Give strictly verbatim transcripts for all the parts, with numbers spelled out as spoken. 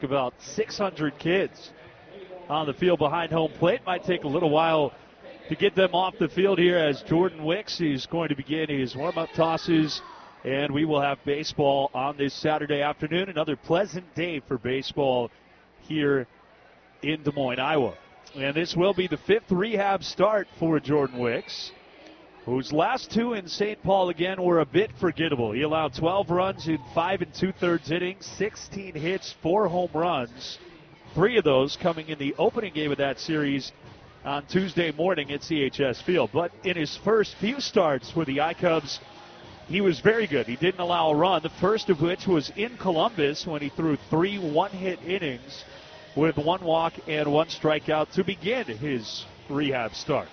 talk about six hundred kids on the field behind home plate. Might take a little while to get them off the field here as Jordan Wicks is going to begin his warm-up tosses. And we will have baseball on this Saturday afternoon. Another pleasant day for baseball here in Des Moines, Iowa. And this will be the fifth rehab start for Jordan Wicks, whose last two in Saint Paul, again, were a bit forgettable. He allowed twelve runs in five and two-thirds innings, sixteen hits, four home runs, three of those coming in the opening game of that series on Tuesday morning at C H S Field. But in his first few starts for the I-Cubs, he was very good. He didn't allow a run, the first of which was in Columbus when he threw three one-hit innings with one walk and one strikeout to begin his rehab start.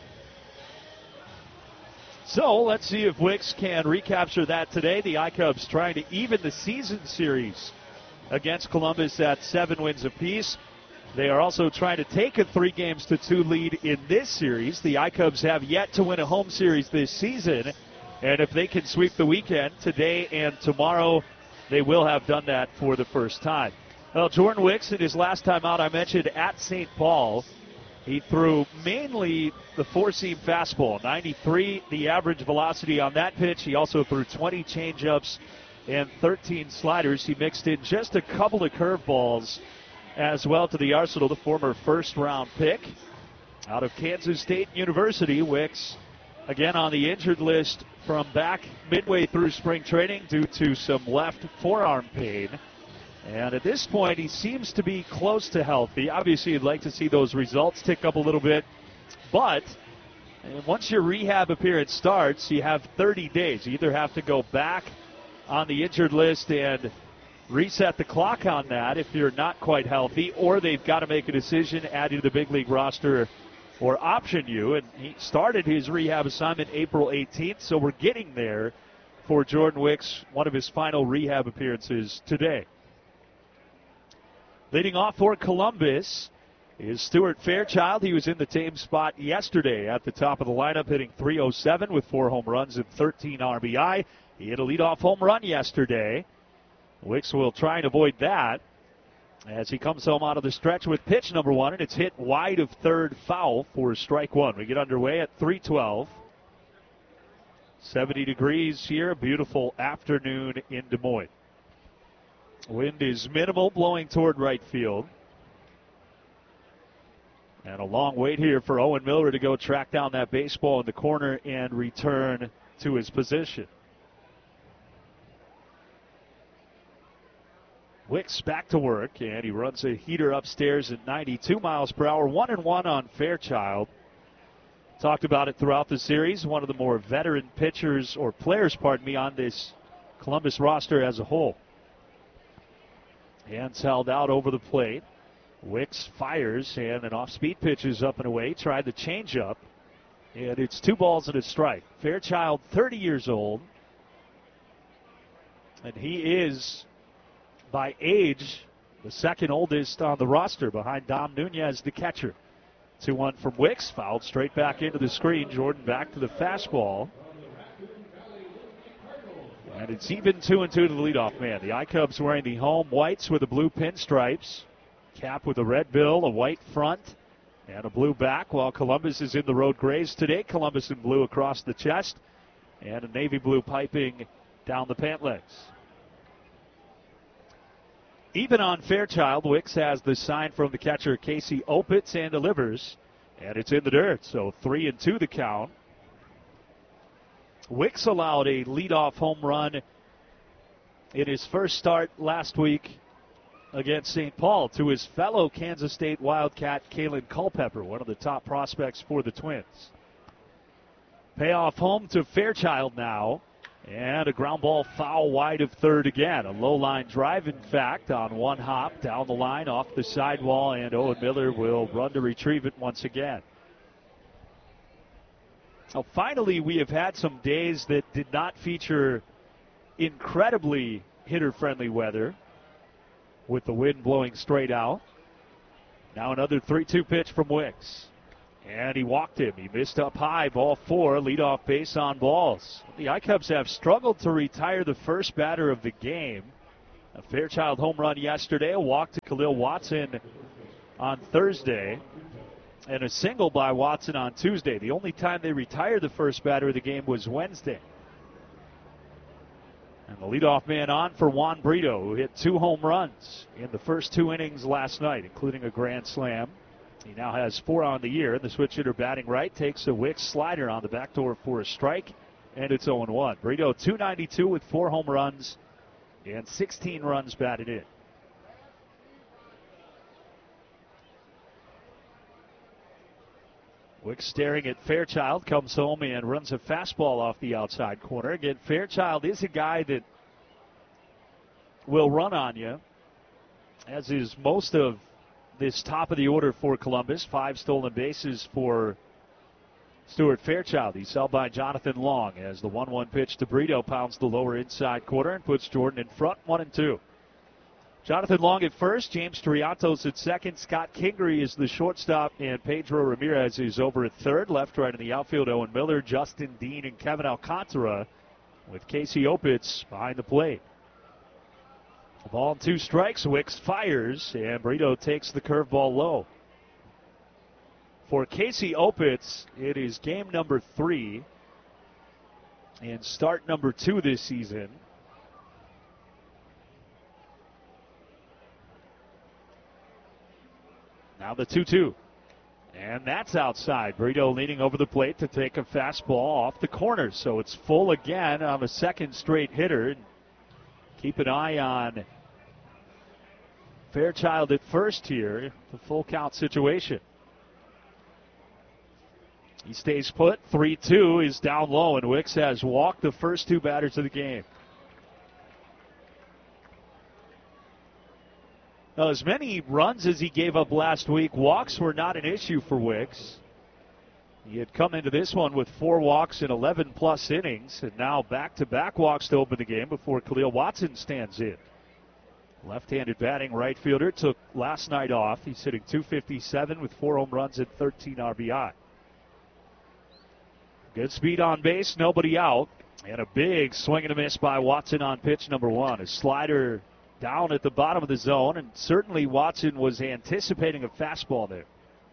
So let's see if Wicks can recapture that today. The I-Cubs trying to even the season series against Columbus at seven wins apiece. They are also trying to take a three games to two lead in this series. The I-Cubs have yet to win a home series this season. And if they can sweep the weekend, today and tomorrow, they will have done that for the first time. Well, Jordan Wicks, in his last time out, I mentioned at Saint Paul, he threw mainly the four-seam fastball, ninety-three, the average velocity on that pitch. He also threw twenty changeups and thirteen sliders. He mixed in just a couple of curveballs as well to the arsenal, the former first-round pick out of Kansas State University. Wicks, again, on the injured list from back midway through spring training due to some left forearm pain. And at this point, he seems to be close to healthy. Obviously, you'd like to see those results tick up a little bit. But once your rehab appearance starts, you have thirty days. You either have to go back on the injured list and reset the clock on that if you're not quite healthy, or they've got to make a decision, add you to the big league roster, or option you. And he started his rehab assignment April eighteenth, so we're getting there for Jordan Wicks, one of his final rehab appearances today. Leading off for Columbus is Stuart Fairchild. He was in the tame spot yesterday at the top of the lineup, hitting three oh seven with four home runs and thirteen R B I. He hit a leadoff home run yesterday. Wicks will try and avoid that as he comes home out of the stretch with pitch number one, and it's hit wide of third, foul for strike one. We get underway at three twelve. seventy degrees here, a beautiful afternoon in Des Moines. Wind is minimal, blowing toward right field. And a long wait here for Owen Miller to go track down that baseball in the corner and return to his position. Wicks back to work, and he runs a heater upstairs at ninety-two miles per hour. One and one on Fairchild. Talked about it throughout the series. One of the more veteran pitchers, or players, pardon me, on this Columbus roster as a whole. Hands held out over the plate. Wicks fires, and an off-speed pitch is up and away. Tried the changeup, and it's two balls and a strike. Fairchild, thirty years old, and he is, by age, the second oldest on the roster behind Dom Nunez, the catcher. two one from Wicks, fouled straight back into the screen. Jordan back to the fastball. And it's even two and two to the leadoff man. The I-Cubs wearing the home whites with the blue pinstripes. Cap with a red bill, a white front, and a blue back, while Columbus is in the road grays today. Columbus in blue across the chest, and a navy blue piping down the pant legs. Even on Fairchild, Wicks has the sign from the catcher Casey Opitz and delivers, and it's in the dirt, so three and two the count. Wicks allowed a leadoff home run in his first start last week against Saint Paul to his fellow Kansas State Wildcat Kalen Culpepper, one of the top prospects for the Twins. Payoff home to Fairchild now, and a ground ball foul wide of third again. A low line drive, in fact, on one hop down the line off the sidewall, and Owen Miller will run to retrieve it once again. Now, finally, we have had some days that did not feature incredibly hitter-friendly weather with the wind blowing straight out. Now another three two pitch from Wicks. And he walked him. He missed up high, ball four, leadoff base on balls. The I-Cubs have struggled to retire the first batter of the game. A Fairchild home run yesterday, a walk to Khalil Watson on Thursday, and a single by Watson on Tuesday. The only time they retired the first batter of the game was Wednesday. And the leadoff man on for Juan Brito, who hit two home runs in the first two innings last night, including a grand slam. He now has four on the year. The switch hitter batting right takes a Wicks slider on the back door for a strike, and it's oh and one. Brito two ninety-two with four home runs and sixteen runs batted in. Wicks staring at Fairchild, comes home and runs a fastball off the outside corner. Again, Fairchild is a guy that will run on you, as is most of this top of the order for Columbus. Five stolen bases for Stuart Fairchild. He's held by Jonathan Long as the one one pitch to Brito pounds the lower inside corner and puts Jordan in front, one and two. Jonathan Long at first, James Triantos at second, Scott Kingery is the shortstop, and Pedro Ramirez is over at third. Left, right in the outfield, Owen Miller, Justin Dean, and Kevin Alcantara with Casey Opitz behind the plate. A ball and two strikes, Wicks fires, and Brito takes the curveball low. For Casey Opitz, it is game number three and start number two this season. Now the two two. And that's outside. Brito leaning over the plate to take a fastball off the corner. So it's full again on a second straight hitter. Keep an eye on Fairchild at first here. The full count situation. He stays put. three two is down low, and Wicks has walked the first two batters of the game. Now, as many runs as he gave up last week, walks were not an issue for Wicks. He had come into this one with four walks in eleven plus innings, and now back-to-back walks to open the game before Khalil Watson stands in. Left-handed batting right fielder took last night off. He's hitting two fifty-seven with four home runs and thirteen R B I. Good speed on base, nobody out, and a big swing and a miss by Watson on pitch number one. A slider down at the bottom of the zone, and certainly Watson was anticipating a fastball there.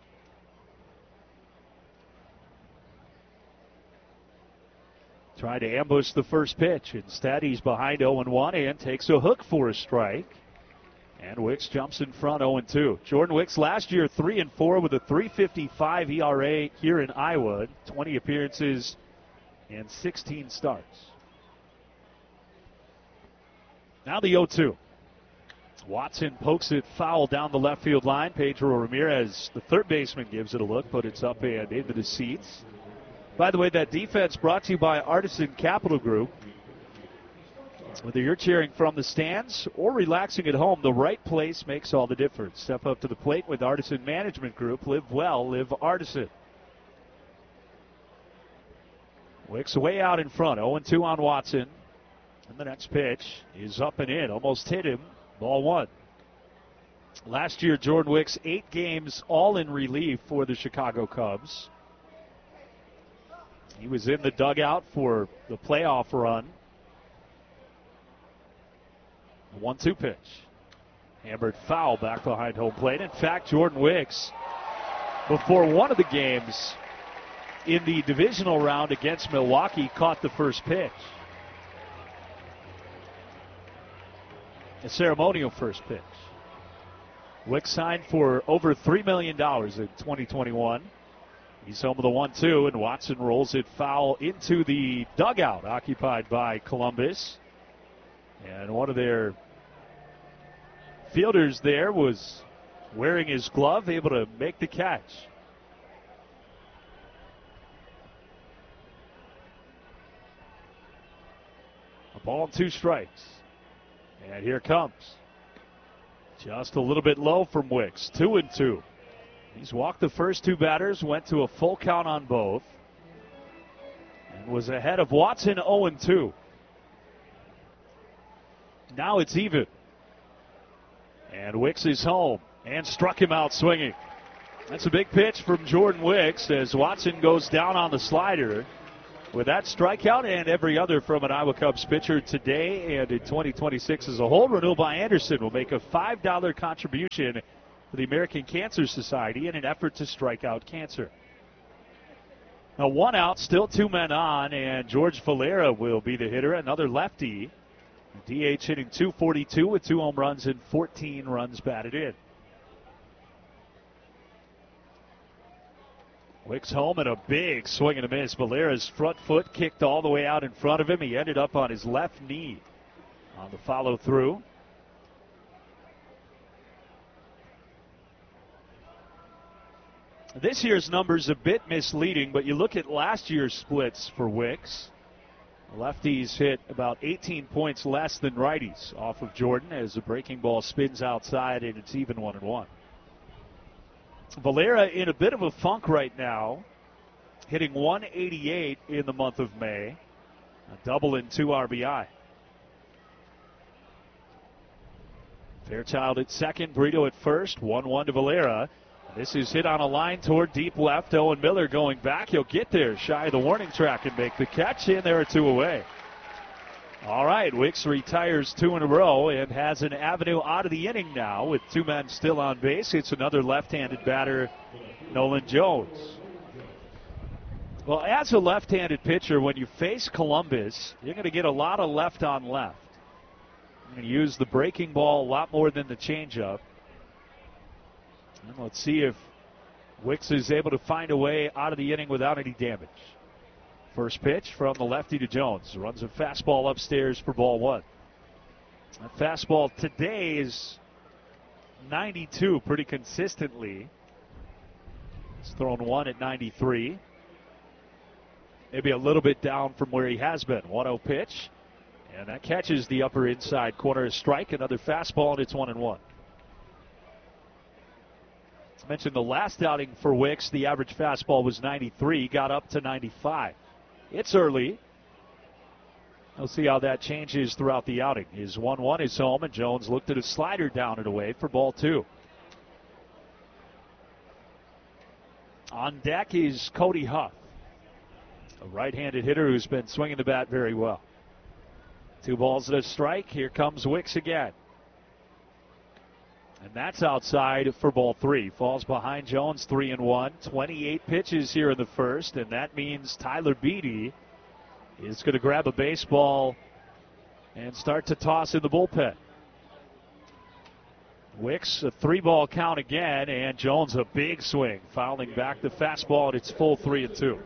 Tried to ambush the first pitch. Instead, he's behind oh and one and takes a hook for a strike. And Wicks jumps in front oh and two. Jordan Wicks last year three and four with a three fifty-five E R A here in Iowa. twenty appearances and sixteen starts. Now the oh two. Watson pokes it foul down the left field line. Pedro Ramirez, the third baseman, gives it a look, but it's up and into the seats. By the way, that defense brought to you by Artisan Capital Group. Whether you're cheering from the stands or relaxing at home, the right place makes all the difference. Step up to the plate with Artisan Management Group. Live well, live Artisan. Wicks way out in front, oh and two on Watson. And the next pitch is up and in, almost hit him. Ball one. Last year, Jordan Wicks, eight games, all in relief for the Chicago Cubs. He was in the dugout for the playoff run. one two pitch. Hammered foul back behind home plate. In fact, Jordan Wicks, before one of the games in the divisional round against Milwaukee, caught the first pitch. A ceremonial first pitch. Wicks signed for over three million dollars in twenty twenty-one. He's home with a one two, and Watson rolls it foul into the dugout occupied by Columbus. And one of their fielders there was wearing his glove, able to make the catch. A ball and two strikes. And here comes. Just a little bit low from Wicks. Two and two. He's walked the first two batters, went to a full count on both, and was ahead of Watson oh and two. Now it's even. And Wicks is home and struck him out swinging. That's a big pitch from Jordan Wicks as Watson goes down on the slider. With that strikeout and every other from an Iowa Cubs pitcher today and in twenty twenty-six as a whole, Renewable Anderson will make a five dollar contribution to the American Cancer Society in an effort to strike out cancer. Now one out, still two men on, and George Valera will be the hitter, another lefty. D H hitting two forty-two with two home runs and fourteen runs batted in. Wicks home and a big swing and a miss. Valera's front foot kicked all the way out in front of him. He ended up on his left knee on the follow through. This year's number's a bit misleading, but you look at last year's splits for Wicks. Lefties hit about eighteen points less than righties off of Jordan as the breaking ball spins outside and it's even one and one. Valera in a bit of a funk right now, hitting one eighty-eight in the month of May, a double and two R B I. Fairchild at second, Brito at first, one one to Valera. This is hit on a line toward deep left. Owen Miller going back. He'll get there shy of the warning track and make the catch, and there are two away. All right, Wicks retires two in a row and has an avenue out of the inning now with two men still on base. It's another left-handed batter, Nolan Jones. Well, as a left-handed pitcher, when you face Columbus, you're going to get a lot of left on left. You're going to use the breaking ball a lot more than the changeup. And let's see if Wicks is able to find a way out of the inning without any damage. First pitch from the lefty to Jones. Runs a fastball upstairs for ball one. That fastball today is ninety-two pretty consistently. He's thrown one at ninety-three. Maybe a little bit down from where he has been. one oh pitch. And that catches the upper inside corner strike. Another fastball, and it's one and one. I mentioned the last outing for Wicks, the average fastball was ninety-three, got up to ninety-five. It's early. We'll see how that changes throughout the outing. His one one is home, and Jones looked at a slider down and away for ball two. On deck is Cody Huff, a right-handed hitter who's been swinging the bat very well. Two balls and a strike. Here comes Wicks again. And that's outside for ball three. Falls behind Jones, three and one. twenty-eight pitches here in the first, and that means Tyler Beede is going to grab a baseball and start to toss in the bullpen. Wicks, a three-ball count again, and Jones a big swing, fouling back the fastball, and it's full three and two.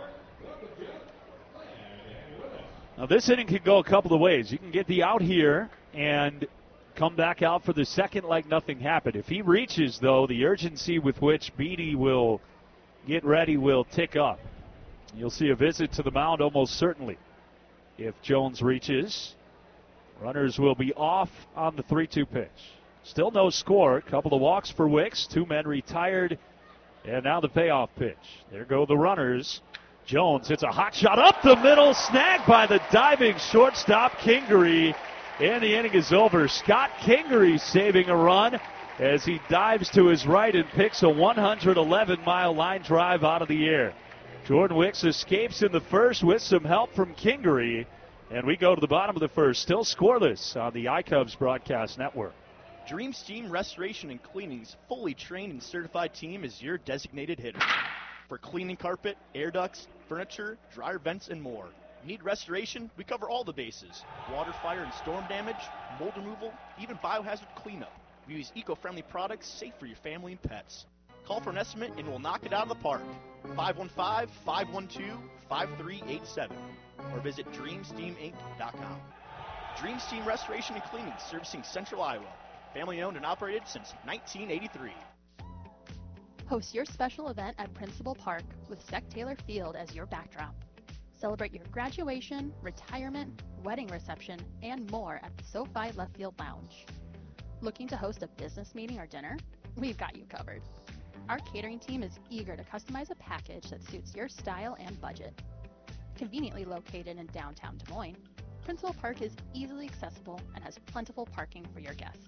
Now this inning could go a couple of ways. You can get the out here and come back out for the second like nothing happened. If he reaches, though, the urgency with which Beede will get ready will tick up. You'll see a visit to the mound almost certainly. If Jones reaches, runners will be off on the three two pitch. Still no score. A couple of walks for Wicks. Two men retired. And now the payoff pitch. There go the runners. Jones hits a hot shot up the middle. Snagged by the diving shortstop, Kingery. And the inning is over. Scott Kingery saving a run as he dives to his right and picks a one hundred eleven mile line drive out of the air. Jordan Wicks escapes in the first with some help from Kingery. And we go to the bottom of the first. Still scoreless on the iCubs broadcast network. Dream Steam Restoration and Cleaning's fully trained and certified team is your designated hitter. For cleaning carpet, air ducts, furniture, dryer vents, and more. Need restoration? We cover all the bases. Water, fire, and storm damage, mold removal, even biohazard cleanup. We use eco-friendly products safe for your family and pets. Call for an estimate and we'll knock it out of the park. five one five, five one two, five three eight seven or visit dream steam inc dot com. Dream Steam Restoration and Cleaning, servicing Central Iowa. Family owned and operated since nineteen eighty-three. Host your special event at Principal Park with Sec Taylor Field as your backdrop. Celebrate your graduation, retirement, wedding reception, and more at the SoFi Left Field Lounge. Looking to host a business meeting or dinner? We've got you covered. Our catering team is eager to customize a package that suits your style and budget. Conveniently located in downtown Des Moines, Principal Park is easily accessible and has plentiful parking for your guests.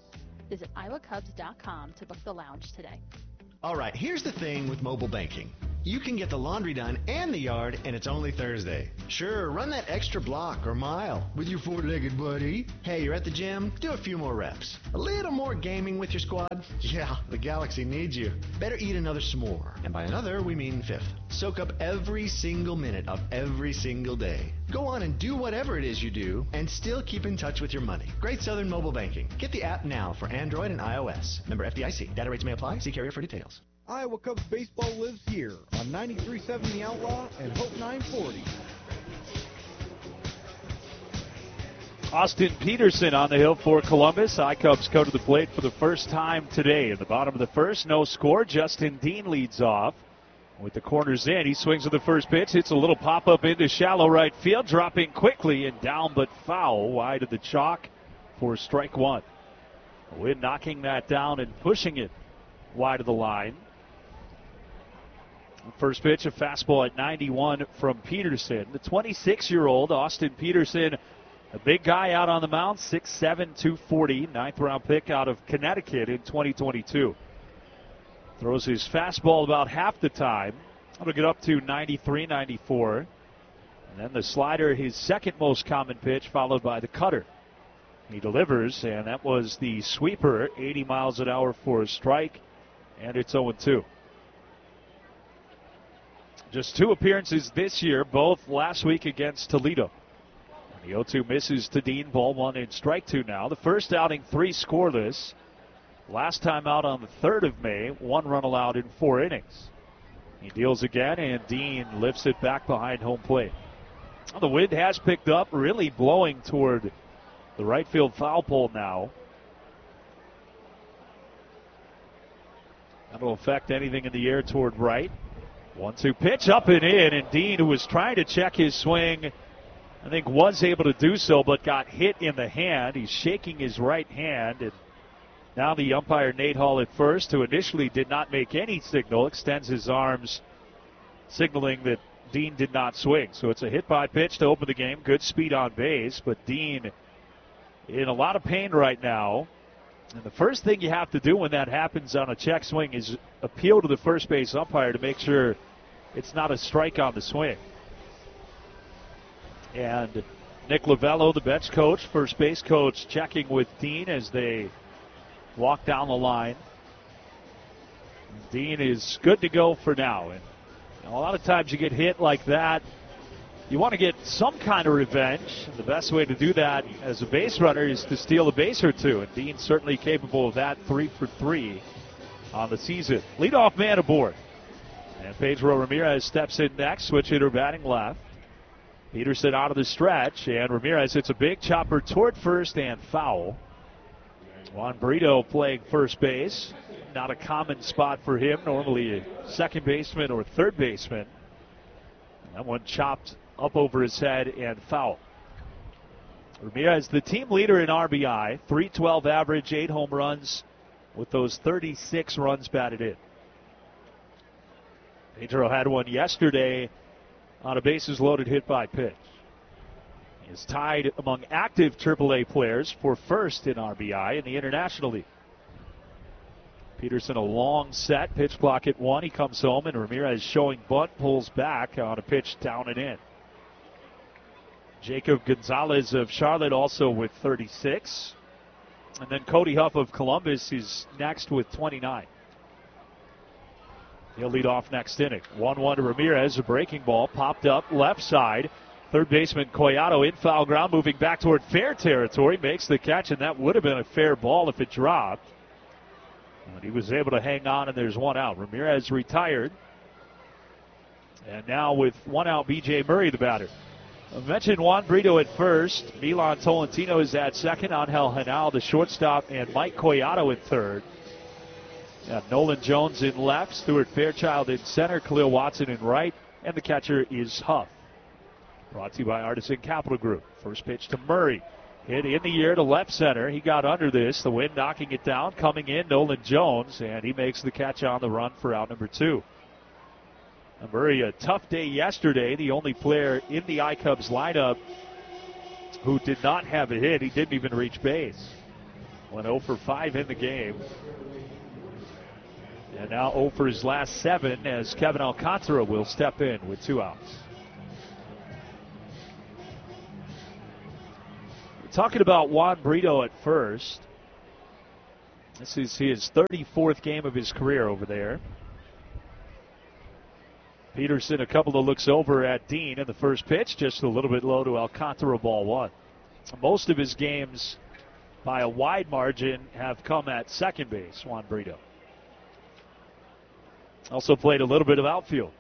Visit iowa cubs dot com to book the lounge today. All right, here's the thing with mobile banking. You can get the laundry done and the yard, and it's only Thursday. Sure, run that extra block or mile with your four-legged buddy. Hey, you're at the gym? Do a few more reps. A little more gaming with your squad? Yeah, the Galaxy needs you. Better eat another s'more. And by another, we mean fifth. Soak up every single minute of every single day. Go on and do whatever it is you do, and still keep in touch with your money. Great Southern Mobile Banking. Get the app now for Android and iOS. Member F D I C. Data rates may apply. See carrier for details. Iowa Cubs baseball lives here on ninety-three point seven The Outlaw and Hope nine forty. Austin Peterson on the hill for Columbus. iCubs go to the plate for the first time today. In the bottom of the first, no score. Justin Dean leads off with the corners in. He swings at the first pitch. Hits a little pop-up into shallow right field. Dropping quickly and down but foul. Wide of the chalk for strike one. Wind knocking that down and pushing it wide of the line. First pitch, a fastball at ninety-one from Peterson. The twenty-six-year-old Austin Peterson, a big guy out on the mound, six seven, two forty, ninth round pick out of Connecticut in twenty twenty-two. Throws his fastball about half the time. It'll get up to ninety-three, ninety-four. And then the slider, his second most common pitch, followed by the cutter. He delivers, and that was the sweeper, eighty miles an hour for a strike, and it's oh two. Just two appearances this year, both last week against Toledo. And the oh two misses to Dean, ball one and strike two now. The first outing, three scoreless. Last time out on the third of May, one run allowed in four innings. He deals again, and Dean lifts it back behind home plate. Well, the wind has picked up, really blowing toward the right field foul pole now. That'll affect anything in the air toward right. one two pitch up and in, and Dean, who was trying to check his swing, I think was able to do so, but got hit in the hand. He's shaking his right hand, and now the umpire, Nate Hall at first, who initially did not make any signal, extends his arms, signaling that Dean did not swing. So it's a hit by pitch to open the game. Good speed on base, but Dean in a lot of pain right now. And the first thing you have to do when that happens on a check swing is appeal to the first base umpire to make sure it's not a strike on the swing. And Nick Lavello, the bench coach, first base coach, checking with Dean as they walk down the line. Dean is good to go for now. And a lot of times you get hit like that, you want to get some kind of revenge. And the best way to do that as a base runner is to steal a base or two. And Dean's certainly capable of that, three for three on the season. Leadoff man aboard. And Pedro Ramirez steps in next, switch hitter batting left. Peterson out of the stretch, and Ramirez hits a big chopper toward first and foul. Juan Brito playing first base. Not a common spot for him, normally a second baseman or third baseman. That one chopped up over his head and foul. Ramirez, the team leader in R B I, three twelve average, eight home runs with those thirty-six runs batted in. Pedro had one yesterday on a bases loaded hit by pitch. He is tied among active triple A players for first in R B I in the International League. Peterson a long set, pitch clock at one. He comes home, and Ramirez showing bunt, pulls back on a pitch down and in. Jacob Gonzalez of Charlotte also with thirty-six. And then Cody Huff of Columbus is next with twenty-nine. He'll lead off next inning. one one to Ramirez, a breaking ball, popped up left side. Third baseman Collado in foul ground, moving back toward fair territory, makes the catch, and that would have been a fair ball if it dropped. But he was able to hang on, and there's one out. Ramirez retired. And now with one out, B J Murray, the batter. I mentioned Juan Brito at first. Milan Tolentino is at second. Angel Hanal, the shortstop, and Mike Collado at third. Yeah, Nolan Jones in left, Stuart Fairchild in center, Khalil Watson in right, and the catcher is Huff. Brought to you by Artisan Capital Group. First pitch to Murray. Hit in the air to left center. He got under this. The wind knocking it down. Coming in, Nolan Jones, and he makes the catch on the run for out number two. And Murray, a tough day yesterday. The only player in the iCubs lineup who did not have a hit. He didn't even reach base. Went oh for five in the game. And now oh for his last seven as Kevin Alcantara will step in with two outs. We're talking about Juan Brito at first. This is his thirty-fourth game of his career over there. Peterson, a couple of looks over at Dean in the first pitch, just a little bit low to Alcantara, ball one. Most of his games by a wide margin have come at second base, Juan Brito. Also played a little bit of outfield.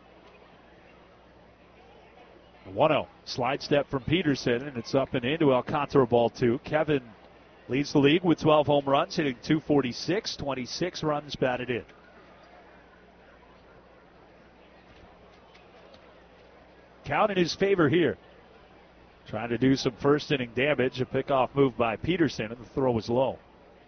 one oh. Slide step from Peterson, and it's up and into Alcantara, ball two. Kevin leads the league with twelve home runs, hitting two forty-six, twenty-six runs batted in. Count in his favor here. Trying to do some first inning damage. A pickoff move by Peterson, and the throw was low.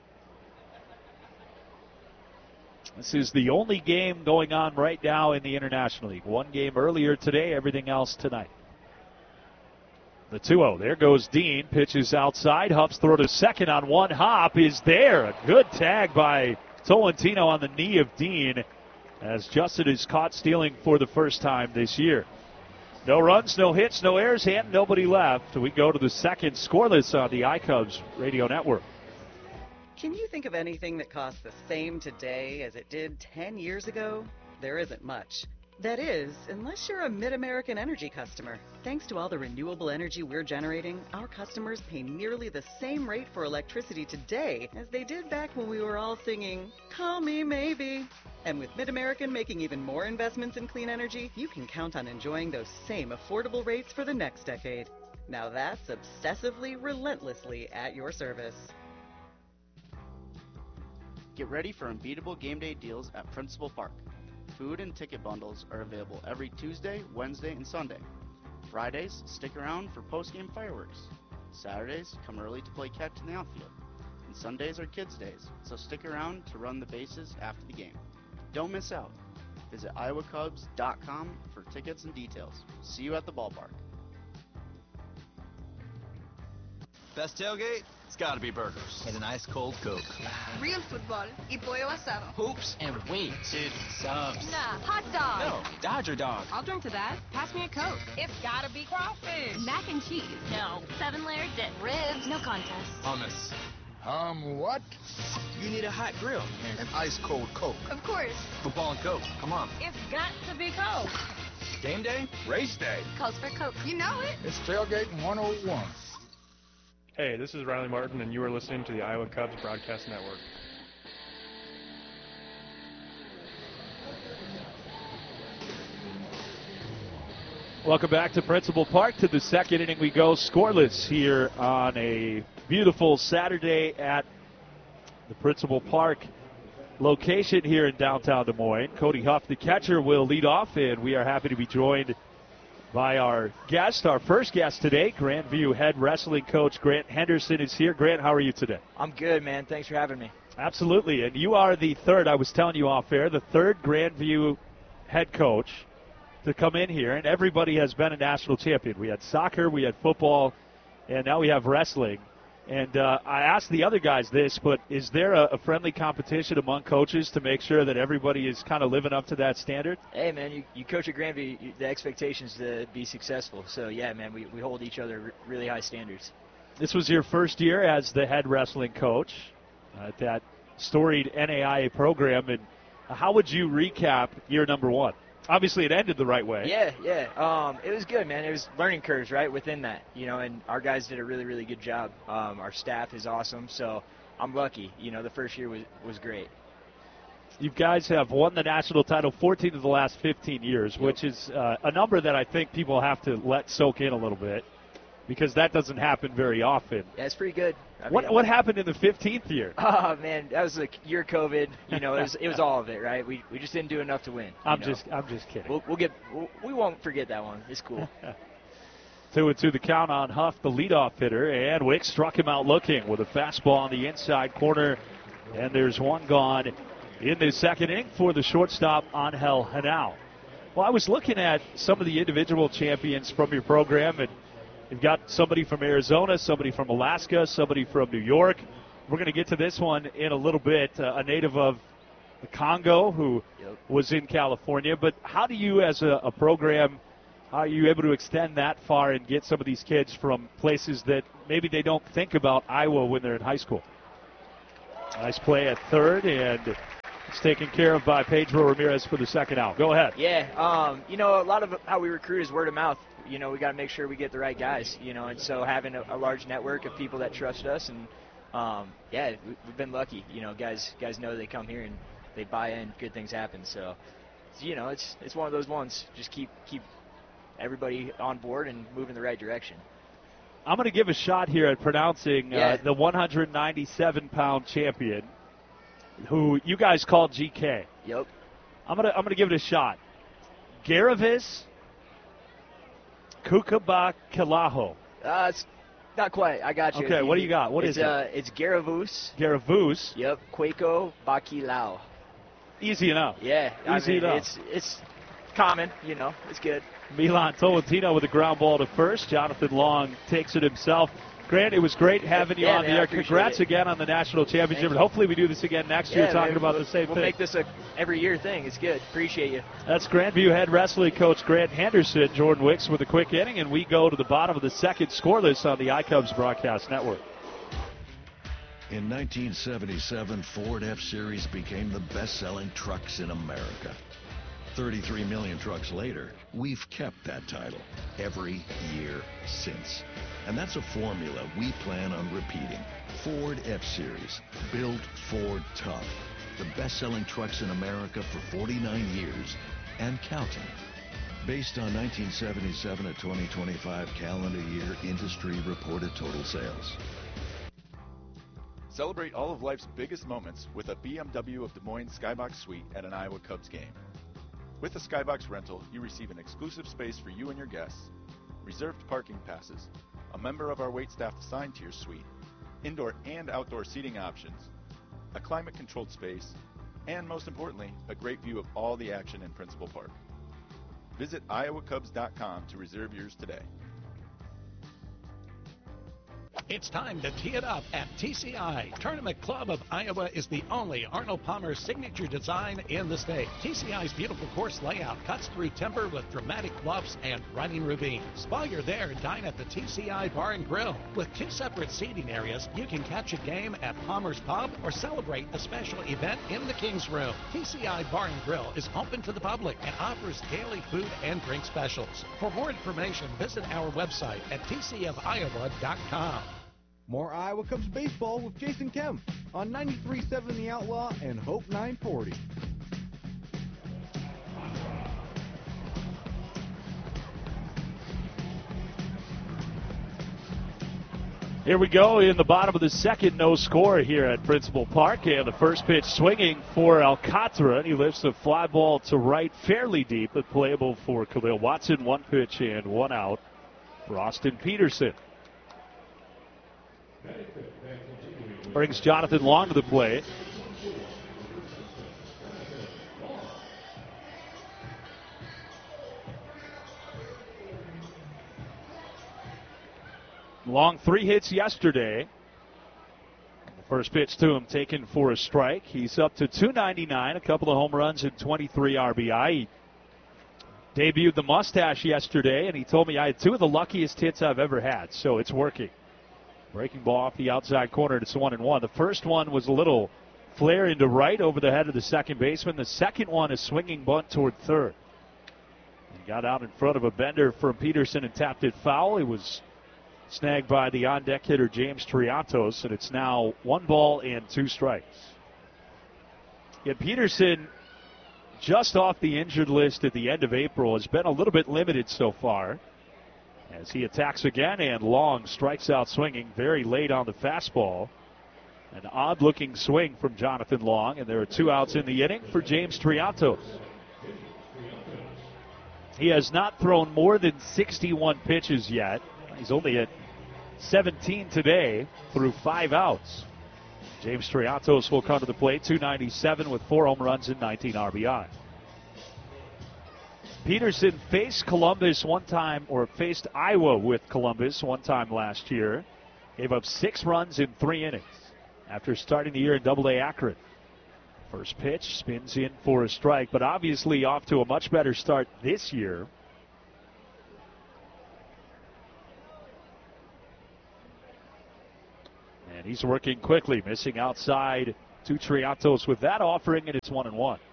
This is the only game going on right now in the International League. One game earlier today, everything else tonight. The two oh. There goes Dean. Pitches outside. Huff's throw to second on one hop is there. A good tag by Tolentino on the knee of Dean as Justin is caught stealing for the first time this year. No runs, no hits, no errors, and nobody left. We go to the second, scoreless on the iCubs radio network. Can you think of anything that costs the same today as it did ten years ago? There isn't much. That is, unless you're a Mid-American Energy customer. Thanks to all the renewable energy we're generating, our customers pay nearly the same rate for electricity today as they did back when we were all singing, "Call Me Maybe." And with Mid-American making even more investments in clean energy, you can count on enjoying those same affordable rates for the next decade. Now that's obsessively, relentlessly at your service. Get ready for unbeatable game day deals at Principal Park. Food and ticket bundles are available every Tuesday, Wednesday, and Sunday. Fridays, stick around for post-game fireworks. Saturdays, come early to play catch in the outfield. And Sundays are kids' days, so stick around to run the bases after the game. Don't miss out. Visit iowa cubs dot com for tickets and details. See you at the ballpark. Best tailgate? It's gotta be burgers. And an ice cold Coke. Real football y pollo asado. Hoops and wings. Dude, subs. Nah, hot dog. No, Dodger dog. I'll drink to that. Pass me a Coke. It's gotta be crawfish. Mac and cheese. No. Seven layer dip. Ribs. No contest. Hummus. Um, what? You need a hot grill. And an ice cold Coke. Of course. Football and Coke. Come on. It's got to be Coke. Game day? Race day. Calls for Coke. You know it. It's Tailgate one oh one. Hey, this is Riley Martin, and you are listening to the Iowa Cubs Broadcast Network. Welcome back to Principal Park. To the second inning we go, scoreless here on a beautiful Saturday at the Principal Park location here in downtown Des Moines. Cody Huff, the catcher, will lead off, and we are happy to be joined by our guest, our first guest today, Grandview head wrestling coach Grant Henderson is here. Grant, how are you today? I'm good, man. Thanks for having me. Absolutely, and you are the third, I was telling you off air, the third Grandview head coach to come in here, and everybody has been a national champion. We had soccer, we had football, and now we have wrestling. And uh, I asked the other guys this, but is there a, a friendly competition among coaches to make sure that everybody is kind of living up to that standard? Hey, man, you, you coach at Grandview, you, the expectation is to be successful. So, yeah, man, we, we hold each other r- really high standards. This was your first year as the head wrestling coach uh, at that storied N A I A program. And how would you recap year number one? Obviously, it ended the right way. Yeah, yeah. Um, it was good, man. It was learning curves, right, within that, you know, and our guys did a really, really good job. Um, our staff is awesome, so I'm lucky. You know, the first year was, was great. You guys have won the national title fourteen of the last fifteen years, yep. which is uh, a number that I think people have to let soak in a little bit because that doesn't happen very often. Yeah, it's pretty good. I what mean, what happened in the fifteenth year? Oh, man, that was a year of COVID. You know, it was it was all of it, right? We we just didn't do enough to win. I'm know? just I'm just kidding. We'll, we'll get we'll, we won't forget that one. It's cool. Two and two the count on Huff, the leadoff hitter, and Wick struck him out looking with a fastball on the inside corner, and there's one gone in the second inning for the shortstop Angel Henao. Well, I was looking at some of the individual champions from your program, and you've got somebody from Arizona, somebody from Alaska, somebody from New York. We're going to get to this one in a little bit, uh, a native of Congo, who Yep. was in California. But how do you, as a, a program, how are you able to extend that far and get some of these kids from places that maybe they don't think about Iowa when they're in high school? Nice play at third, and it's taken care of by Pedro Ramirez for the second out. Go ahead. Yeah, um, you know, a lot of how we recruit is word of mouth. You know, we got to make sure we get the right guys, you know, and so having a, a large network of people that trust us, and, um, yeah, we, we've been lucky. You know, guys guys know they come here and they buy in, good things happen. So, you know, it's it's one of those ones. Just keep keep everybody on board and move in the right direction. I'm going to give a shot here at pronouncing Yeah. uh, the one ninety-seven pound champion, who you guys call G K. Yep. I'm going to I'm going to give it a shot. Garavis Kukabakalaho. Uh, it's not quite. I got you. Okay, what do you got? What it's, is it? uh, It's Garavus. Garavus. Yep. Quaco Bakilao. Easy enough. Yeah. I Easy mean, enough. It's it's common. You know, it's good. Milan Tolentino with a ground ball to first. Jonathan Long takes it himself. Grant, it was great having you Yeah, on man, the I air. appreciate Congrats it. again on the national championship, Thank and you. hopefully we do this again next year Yeah, talking man, about we'll, the same we'll thing. make this a every year thing. It's good. Appreciate you. That's Grandview head wrestling coach Grant Henderson. Jordan Wicks with a quick inning, and we go to the bottom of the second scoreless on the iCubs broadcast network. In nineteen seventy-seven, Ford F-Series became the best-selling trucks in America. thirty-three million trucks later, we've kept that title every year since. And that's a formula we plan on repeating. Ford F-Series, built Ford tough. The best-selling trucks in America for forty-nine years and counting. Based on nineteen seventy-seven to twenty twenty-five calendar year industry reported total sales. Celebrate all of life's biggest moments with a B M W of Des Moines Skybox Suite at an Iowa Cubs game. With a Skybox rental, you receive an exclusive space for you and your guests, reserved parking passes, a member of our waitstaff assigned to your suite, indoor and outdoor seating options, a climate-controlled space, and most importantly, a great view of all the action in Principal Park. Visit iowa cubs dot com to reserve yours today. It's time to tee it up at T C I. Tournament Club of Iowa is the only Arnold Palmer signature design in the state. T C I's beautiful course layout cuts through timber with dramatic bluffs and running ravines. While you're there, dine at the T C I Bar and Grill. With two separate seating areas, you can catch a game at Palmer's Pub or celebrate a special event in the King's Room. T C I Bar and Grill is open to the public and offers daily food and drink specials. For more information, visit our website at t c of iowa dot com. More Iowa Cubs baseball with Jason Kemp on ninety-three point seven The Outlaw and Hope nine forty. Here we go in the bottom of the second, no score here at Principal Park, and the first pitch swinging for Alcantara, and he lifts the fly ball to right fairly deep, but playable for Khalil Watson. One pitch and one out for Austin Peterson. Brings Jonathan Long to the plate. Long three hits yesterday. The first pitch to him taken for a strike. He's up to two ninety-nine, a couple of home runs and twenty-three R B I. He debuted the mustache yesterday, and he told me I had two of the luckiest hits I've ever had, so it's working. Breaking ball off the outside corner. It's one and one. The first one was a little flare into right over the head of the second baseman. The second one, a swinging bunt toward third. He got out in front of a bender from Peterson and tapped it foul. It was snagged by the on-deck hitter James Triantos, and it's now one ball and two strikes. Yeah, Peterson, just off the injured list at the end of April, has been a little bit limited so far. As he attacks again, and Long strikes out swinging very late on the fastball. An odd-looking swing from Jonathan Long, and there are two outs in the inning for James Triantos. He has not thrown more than sixty-one pitches yet. He's only at seventeen today through five outs. James Triantos will come to the plate, two ninety-seven with four home runs and nineteen R B I. Peterson faced Columbus one time, or faced Iowa with Columbus one time last year. Gave up six runs in three innings after starting the year in Double A Akron. First pitch spins in for a strike, but obviously off to a much better start this year. And he's working quickly, missing outside to Triantos with that offering, and it's one and one.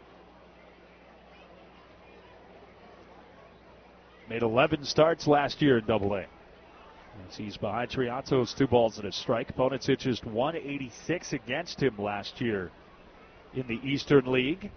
Made eleven starts last year in Double A. As he's behind Triantos, two balls and a strike. Opponents hit just one eighty-six against him last year in the Eastern League.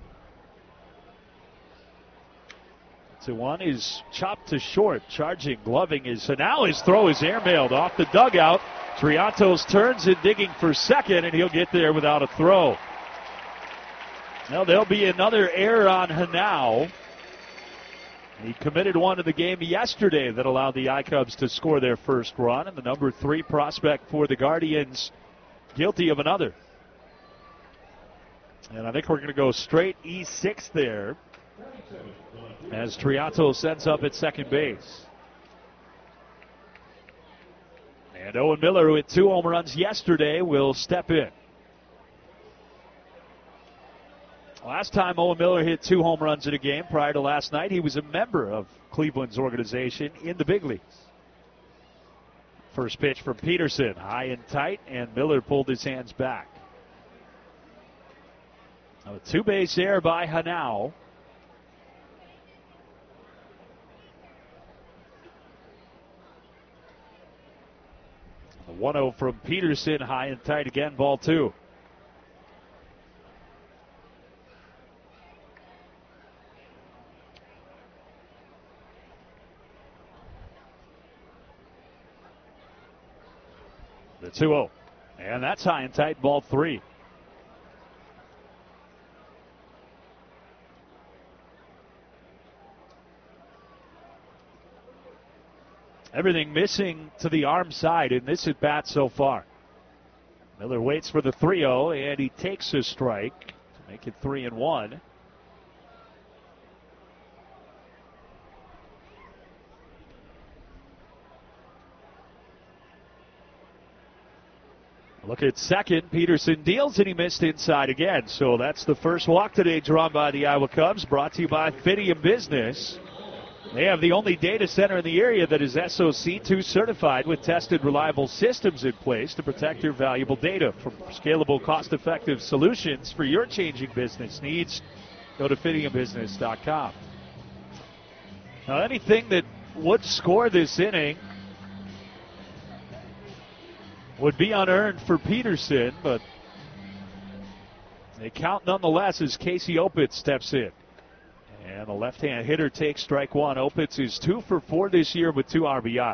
So one is chopped to short, charging, gloving his. So now his throw is airmailed off the dugout. Triantos turns and digging for second, and he'll get there without a throw. Now there'll be another error on Hanau. He committed one to the game yesterday that allowed the I-Cubs to score their first run, and the number three prospect for the Guardians guilty of another. And I think we're going to go straight E six there as Triantos sends up at second base. And Owen Miller, who hit two home runs yesterday, will step in. Last time Owen Miller hit two home runs in a game prior to last night, he was a member of Cleveland's organization in the big leagues. First pitch from Peterson, high and tight, and Miller pulled his hands back. Now a two-base error by Hanau. The one oh from Peterson, high and tight again, ball two. The two oh. And that's high and tight, ball three. Everything missing to the arm side in this at-bat so far. Miller waits for the three oh, and he takes a strike to make it three and one. Look at second. Peterson deals, and he missed inside again. So that's the first walk today drawn by the Iowa Cubs, brought to you by Fidium Business. They have the only data center in the area that is S O C two certified with tested, reliable systems in place to protect your valuable data. For scalable, cost-effective solutions for your changing business needs, go to Fidium Business dot com. Now, anything that would score this inning would be unearned for Peterson, but they count nonetheless as Casey Opitz steps in. And the left-hand hitter takes strike one. Opitz is two for four this year with two R B I.